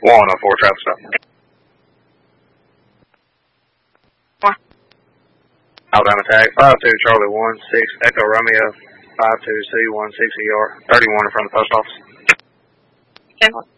104 traffic stop. Alabama tag 52 Charlie 16 Echo Romeo 52 C 16 ER 31 in front of the post office. Okay.